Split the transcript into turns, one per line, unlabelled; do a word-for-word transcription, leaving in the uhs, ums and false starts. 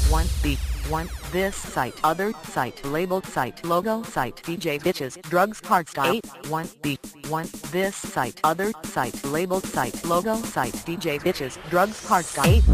one B, one, this site, other site, labeled site, logo site, D J Bitches, drugs, hard style, eight, one B, one, this site, other site, labeled site, logo site, D J Bitches, drugs, hard style, eight.